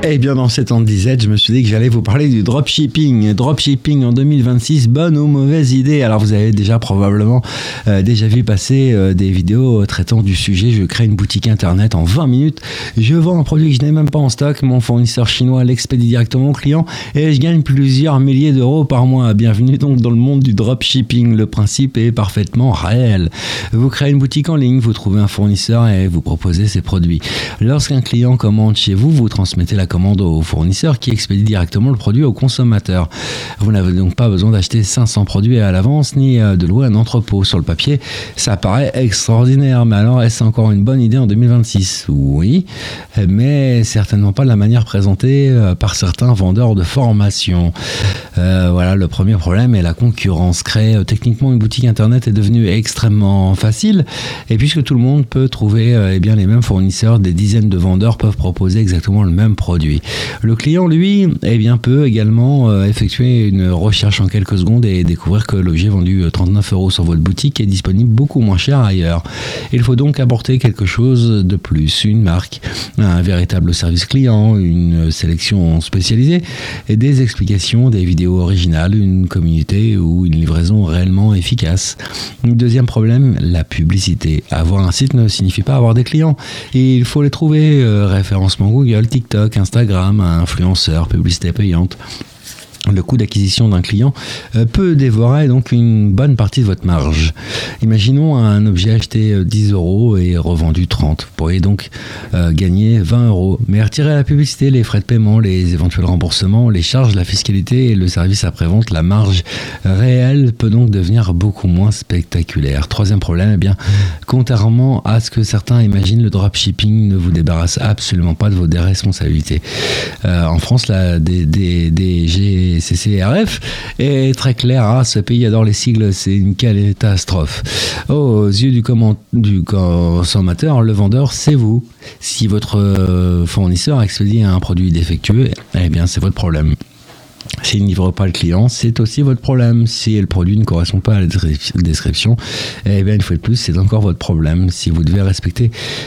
Eh bien, dans cette disette, je me suis dit que j'allais vous parler du dropshipping. Dropshipping en 2026, bonne ou mauvaise idée? Alors, vous avez déjà probablement déjà vu passer des vidéos traitant du sujet. Je crée une boutique internet en 20 minutes. Je vends un produit que je n'ai même pas en stock. Mon fournisseur chinois l'expédie directement au client et je gagne plusieurs milliers d'euros par mois. Bienvenue donc dans le monde du dropshipping. Le principe est parfaitement réel. Vous créez une boutique en ligne, vous trouvez un fournisseur et vous proposez ses produits. Lorsqu'un client commande chez vous, vous transmettez la commande au fournisseur qui expédie directement le produit au consommateur. Vous n'avez donc pas besoin d'acheter 500 produits à l'avance ni de louer un entrepôt. Sur le papier, ça paraît extraordinaire. Mais alors, est-ce encore une bonne idée en 2026? Oui, mais certainement pas de la manière présentée par certains vendeurs de formation. Voilà, le premier problème est la concurrence. Créer techniquement une boutique internet est devenu extrêmement facile et puisque tout le monde peut trouver les mêmes fournisseurs, des dizaines de vendeurs peuvent proposer exactement le même produit. Le client, lui, peut également effectuer une recherche en quelques secondes et découvrir que l'objet vendu 39 € sur votre boutique est disponible beaucoup moins cher ailleurs. Il faut donc apporter quelque chose de plus, une marque, un véritable service client, une sélection spécialisée et des explications, des vidéos originales, une communauté ou une livraison réellement efficace. Deuxième problème, la publicité. Avoir un site ne signifie pas avoir des clients. Il faut les trouver, référencement Google, TikTok, Instagram, influenceurs, publicité payante. Le coût d'acquisition d'un client peut dévorer donc une bonne partie de votre marge. Imaginons un objet acheté 10 € et revendu 30. Vous pourriez donc gagner 20 €. Mais retirer la publicité, les frais de paiement, les éventuels remboursements, les charges, la fiscalité et le service après-vente, la marge réelle peut donc devenir beaucoup moins spectaculaire. Troisième problème, contrairement à ce que certains imaginent, le dropshipping ne vous débarrasse absolument pas de vos responsabilités. En France, la DGCCRF est très clair. Ce pays adore les sigles, c'est une catastrophe. Aux yeux du consommateur, le vendeur, c'est vous. Si votre fournisseur expédie un produit défectueux, c'est votre problème. S'il ne livre pas le client, c'est aussi votre problème. Si le produit ne correspond pas à la description, une fois de plus, c'est encore votre problème. Si vous devez respecter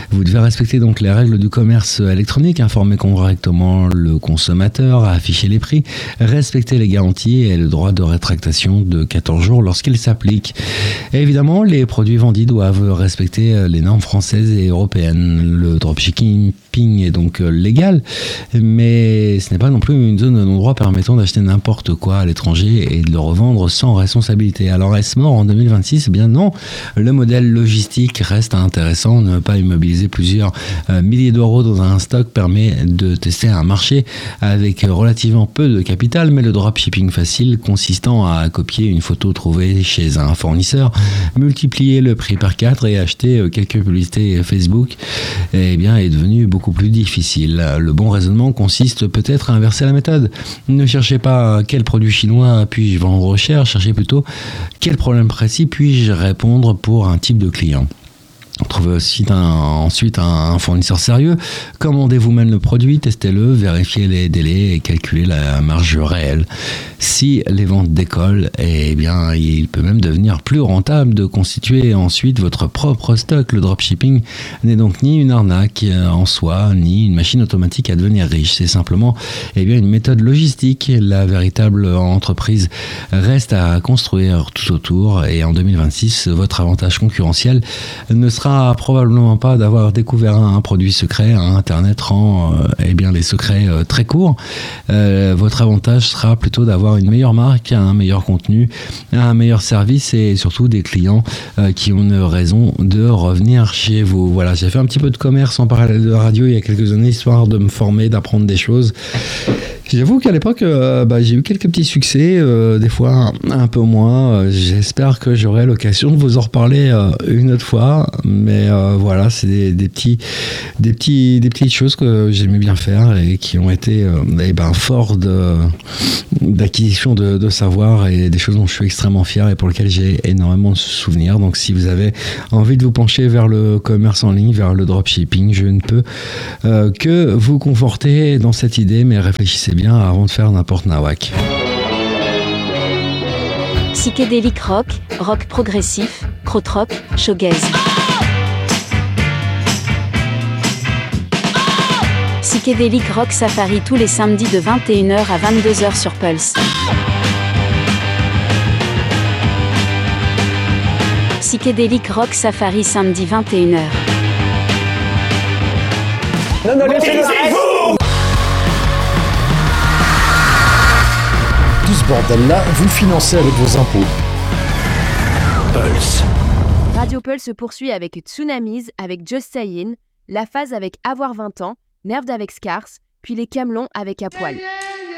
donc les règles du commerce électronique, informer correctement le consommateur, afficher les prix, respecter les garanties et le droit de rétractation de 14 jours lorsqu'il s'applique. Et évidemment, les produits vendus doivent respecter les normes françaises et européennes. Le dropshipping est donc légal, mais ce n'est pas non plus une zone de non-droit permettant d'acheter n'importe quoi à l'étranger et de le revendre sans responsabilité. Alors est-ce mort en 2026? Non. Le modèle logistique reste intéressant. Ne pas immobiliser plusieurs milliers d'euros dans un stock permet de tester un marché avec relativement peu de capital, mais le dropshipping facile consistant à copier une photo trouvée chez un fournisseur, multiplier le prix par 4 et acheter quelques publicités Facebook est devenu beaucoup plus difficile. Le bon raisonnement consiste peut-être à inverser la méthode. Ne cherchez pas quel produit chinois puis-je vendre cher, cherchez plutôt quel problème précis puis-je répondre pour un type de client. Trouvez ensuite un fournisseur sérieux, commandez vous-même le produit, testez-le, vérifiez les délais et calculez la marge réelle. Si les ventes décollent, il peut même devenir plus rentable de constituer ensuite votre propre stock. Le dropshipping n'est donc ni une arnaque en soi, ni une machine automatique à devenir riche. C'est simplement une méthode logistique. La véritable entreprise reste à construire tout autour et en 2026, votre avantage concurrentiel ne sera probablement pas d'avoir découvert un produit secret. Internet rend les secrets très courts. Votre avantage sera plutôt d'avoir une meilleure marque, un meilleur contenu, un meilleur service et surtout des clients qui ont une raison de revenir chez vous. Voilà, j'ai fait un petit peu de commerce en parallèle de radio il y a quelques années, histoire de me former, d'apprendre des choses. J'avoue qu'à l'époque, j'ai eu quelques petits succès, des fois un peu moins. J'espère que j'aurai l'occasion de vous en reparler une autre fois. Mais voilà, c'est des petites choses que j'aimais bien faire et qui ont été fort d'acquisition de savoir et des choses dont je suis extrêmement fier et pour lesquelles j'ai énormément de souvenirs. Donc si vous avez envie de vous pencher vers le commerce en ligne, vers le dropshipping, je ne peux que vous conforter dans cette idée, mais réfléchissez bien avant de faire n'importe nawak. Psychédélique rock, rock progressif, krautrock, shoegaze. Psychédélique Rock Safari tous les samedis de 21h à 22h sur Pulse. Psychédélique Rock Safari samedi 21h. Non, laissez-vous. Tout ce bordel-là, vous le financez avec vos impôts. Pulse. Radio Pulse se poursuit avec Tsunamis, avec Just Sayin', La Phase avec Avoir 20 ans, Nerved avec Scars, puis Les Camelons avec À Poil.